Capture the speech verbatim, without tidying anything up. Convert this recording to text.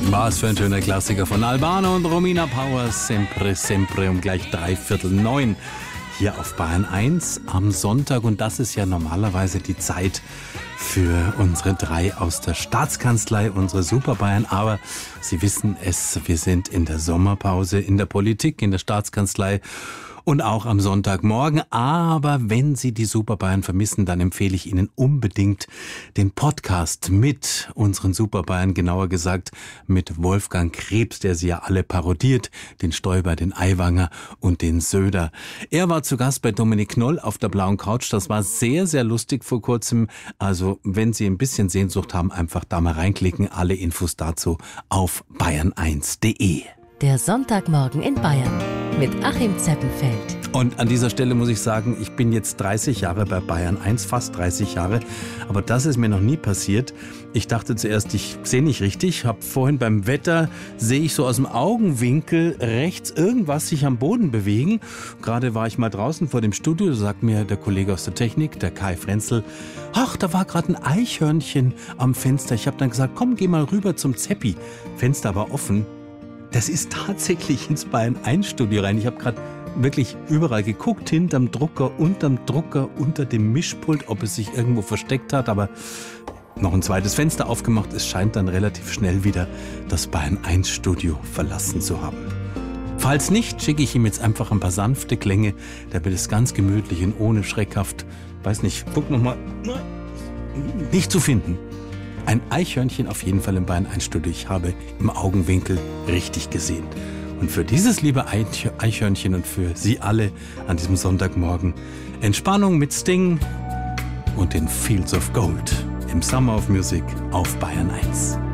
Was für ein schöner Klassiker von Albano und Romina Power. Sempre, sempre um gleich dreiviertel neun. Hier auf Bayern eins am Sonntag. Und das ist ja normalerweise die Zeit für unsere drei aus der Staatskanzlei, unsere Superbayern. Aber Sie wissen es, wir sind in der Sommerpause, in der Politik, in der Staatskanzlei. Und auch am Sonntagmorgen. Aber wenn Sie die Superbayern vermissen, dann empfehle ich Ihnen unbedingt den Podcast mit unseren Superbayern, genauer gesagt mit Wolfgang Krebs, der sie ja alle parodiert, den Stoiber, den Aiwanger und den Söder. Er war zu Gast bei Dominik Knoll auf der blauen Couch. Das war sehr, sehr lustig vor kurzem. Also wenn Sie ein bisschen Sehnsucht haben, einfach da mal reinklicken. Alle Infos dazu auf bayern eins punkt de. Der Sonntagmorgen in Bayern mit Achim Zeppenfeld. Und an dieser Stelle muss ich sagen, ich bin jetzt dreißig Jahre bei Bayern eins, fast dreißig Jahre. Aber das ist mir noch nie passiert. Ich dachte zuerst, ich sehe nicht richtig. Hab vorhin beim Wetter, sehe ich so aus dem Augenwinkel rechts irgendwas sich am Boden bewegen. Gerade war ich mal draußen vor dem Studio, da sagt mir der Kollege aus der Technik, der Kai Frenzel, ach, da war gerade ein Eichhörnchen am Fenster. Ich habe dann gesagt, komm, geh mal rüber zum Zeppi. Fenster war offen. Das ist tatsächlich ins Bayern eins Studio rein. Ich habe gerade wirklich überall geguckt, hinterm Drucker, unterm Drucker, unter dem Mischpult, ob es sich irgendwo versteckt hat. Aber noch ein zweites Fenster aufgemacht. Es scheint dann relativ schnell wieder das Bayern eins Studio verlassen zu haben. Falls nicht, schicke ich ihm jetzt einfach ein paar sanfte Klänge. Der wird es ganz gemütlich und ohne schreckhaft, weiß nicht, guck nochmal, nicht zu finden. Ein Eichhörnchen auf jeden Fall im Bayern eins Studio. Ich habe im Augenwinkel richtig gesehen. Und für dieses liebe Eichhörnchen und für Sie alle an diesem Sonntagmorgen Entspannung mit Sting und den Fields of Gold im Summer of Music auf Bayern eins.